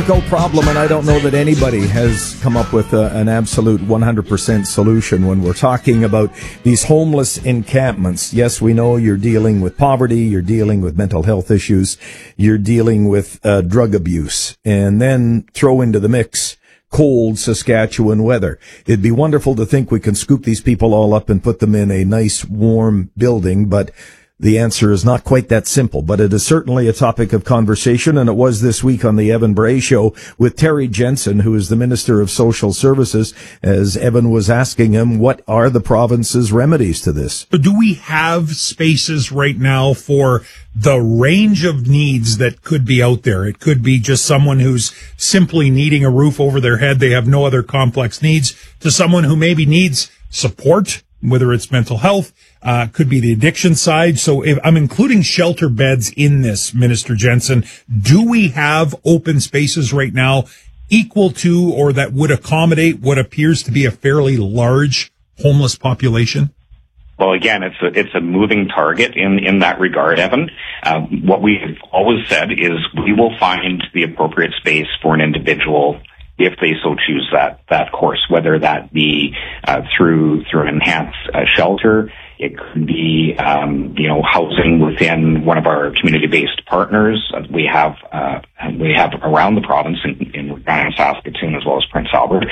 Difficult problem, and I don't know that anybody has come up with an absolute 100% solution when we're talking about these homeless encampments. Yes, we know you're dealing with poverty, you're dealing with mental health issues, you're dealing with drug abuse, and then throw into the mix cold Saskatchewan weather. It'd be wonderful to think we can scoop these people all up and put them in a nice, warm building, but the answer is not quite that simple, but it is certainly a topic of conversation, and it was this week on the Evan Bray Show with Terry Jensen, who is the Minister of Social Services, as Evan was asking him, what are the province's remedies to this? Do we have spaces right now for the range of needs that could be out there? It could be just someone who's simply needing a roof over their head. They have no other complex needs, to someone who maybe needs support, whether it's mental health, could be the addiction side. So if I'm including shelter beds in this, Minister Jensen, do we have open spaces right now equal to or that would accommodate what appears to be a fairly large homeless population? Well, again, it's a moving target in that regard, Evan. What we have always said is we will find the appropriate space for an individual if they so choose that course, whether that be through an enhanced shelter. It could be housing within one of our community-based partners. We have around the province in Regina, Saskatoon, as well as Prince Albert.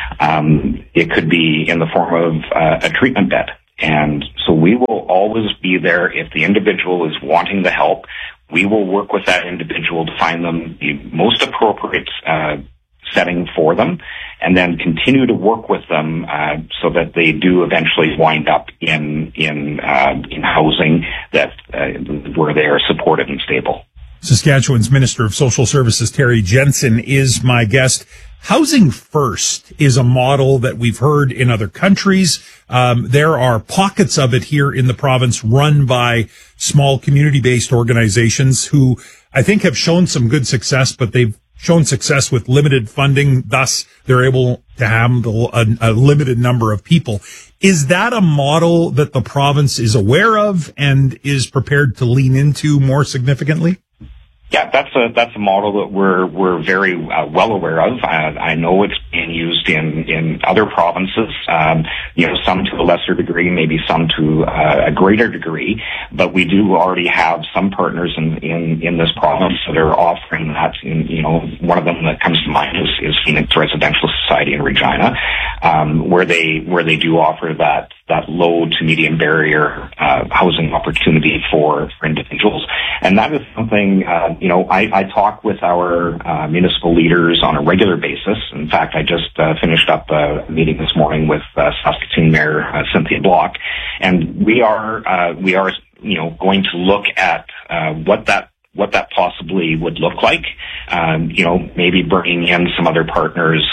It could be in the form of a treatment bed. And so we will always be there if the individual is wanting the help. We will work with that individual to find them the most appropriate setting for them, and then continue to work with them so that they do eventually wind up in housing that where they are supported and stable. Saskatchewan's Minister of Social Services, Terry Jensen, is my guest. Housing First is a model that we've heard in other countries. There are pockets of it here in the province run by small community-based organizations who I think have shown some good success, but they've shown success with limited funding. Thus, they're able to handle a limited number of people. Is that a model that the province is aware of and is prepared to lean into more significantly? Yeah, that's a model that we're very well aware of. I know it's being used in other provinces, some to a lesser degree, maybe some to a greater degree, but we do already have some partners in this province that are offering that. One of them that comes to mind is Phoenix Residential Society in Regina, where they do offer that low to medium barrier housing opportunity for individuals. And that is something, I talk with our municipal leaders on a regular basis. In fact, I just finished up a meeting this morning with Saskatoon Mayor Cynthia Block, and we are going to look at what that possibly would look like. Maybe bringing in some other partners,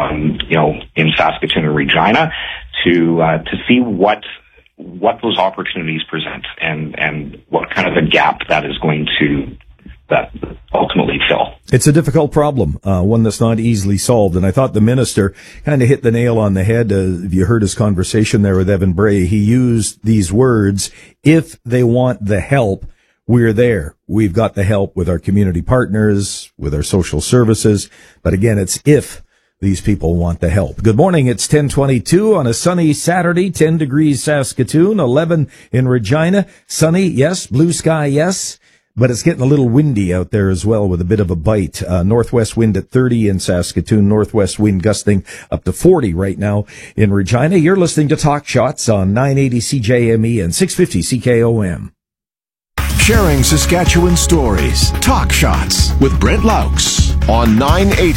in Saskatoon and Regina to see what those opportunities present and what kind of a gap that is going to ultimately fill. It's a difficult problem, one that's not easily solved. And I thought the minister kind of hit the nail on the head. If you heard his conversation there with Evan Bray, he used these words: if they want the help, we're there. We've got the help with our community partners, with our social services. But again, it's if these people want the help. Good morning. It's 10:22 on a sunny Saturday, 10 degrees Saskatoon, 11 in Regina. Sunny, yes. Blue sky, yes. But it's getting a little windy out there as well with a bit of a bite. Northwest wind at 30 in Saskatoon. Northwest wind gusting up to 40 right now in Regina. You're listening to Talk Shots on 980 CJME and 650 CKOM. Sharing Saskatchewan stories. Talk Shots with Brent Laux on 980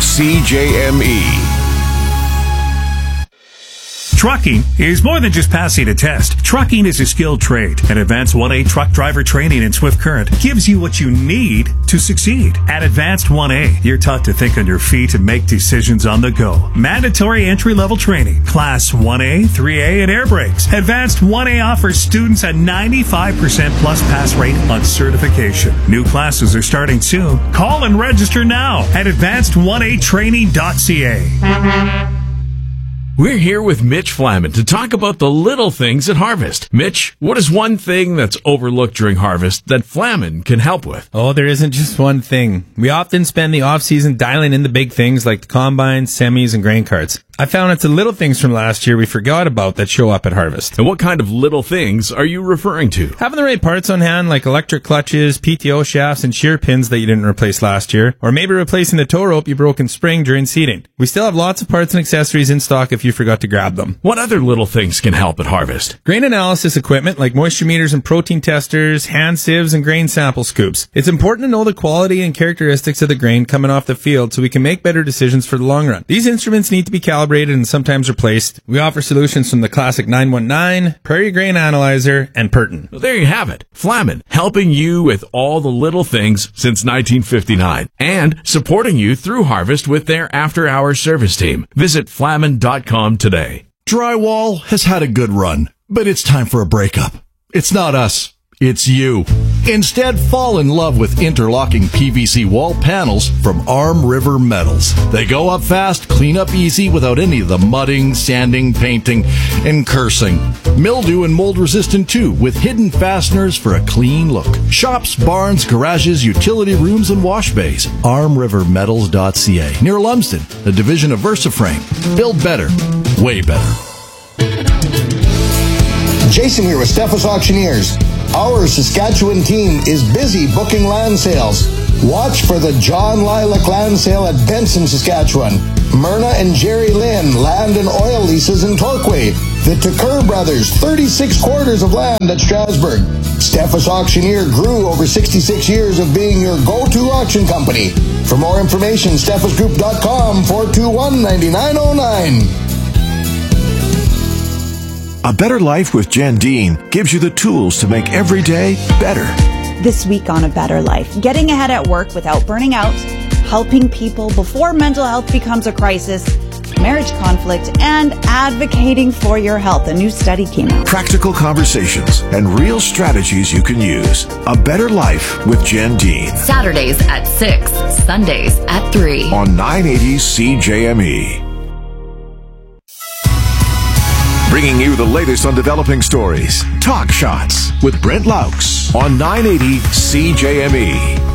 CJME. Trucking is more than just passing a test. Trucking is a skilled trade, and Advanced 1A truck driver training in Swift Current gives you what you need to succeed. At Advanced 1A, you're taught to think on your feet and make decisions on the go. Mandatory entry-level training, Class 1A, 3A, and air brakes. Advanced 1A offers students a 95% plus pass rate on certification. New classes are starting soon. Call and register now at advanced1atraining.ca. We're here with Mitch Flaman to talk about the little things at harvest. Mitch, what is one thing that's overlooked during harvest that Flaman can help with? Oh, there isn't just one thing. We often spend the off-season dialing in the big things like the combines, semis, and grain carts. I found it's the little things from last year we forgot about that show up at harvest. And what kind of little things are you referring to? Having the right parts on hand, like electric clutches, PTO shafts, and shear pins that you didn't replace last year, or maybe replacing the tow rope you broke in spring during seeding. We still have lots of parts and accessories in stock if you forgot to grab them. What other little things can help at harvest? Grain analysis equipment like moisture meters and protein testers, hand sieves, and grain sample scoops. It's important to know the quality and characteristics of the grain coming off the field so we can make better decisions for the long run. These instruments need to be calibrated and sometimes replaced. We offer solutions from the classic 919, Prairie Grain Analyzer, and Purton. Well, there you have it. Flaman, helping you with all the little things since 1959 and supporting you through harvest with their after-hours service team. Visit Flaman.com today. Drywall has had a good run, but it's time for a breakup. It's not us. It's you. Instead, fall in love with interlocking PVC wall panels from Arm River Metals. They go up fast, clean up easy without any of the mudding, sanding, painting, and cursing. Mildew and mold resistant too, with hidden fasteners for a clean look. Shops, barns, garages, utility rooms, and wash bays. ArmRiverMetals.ca, near Lumsden, a division of VersaFrame. Build better. Way better. Jason here with Steffes Auctioneers. Our Saskatchewan team is busy booking land sales. Watch for the John Lilac Land Sale at Benson, Saskatchewan. Myrna and Jerry Lynn Land and Oil Leases in Torquay. The Tucker Brothers 36 quarters of land at Strasbourg. Steffes Auctioneer grew over 66 years of being your go-to auction company. For more information, steffesgroup.com 421-9909. A Better Life with Jen Dean gives you the tools to make every day better. This week on A Better Life, getting ahead at work without burning out, helping people before mental health becomes a crisis, marriage conflict, and advocating for your health. A new study came out. Practical conversations and real strategies you can use. A Better Life with Jen Dean. Saturdays at 6, Sundays at 3. On 980 CJME. Bringing you the latest on developing stories. Talk Shots with Brent Laux on 980 CJME.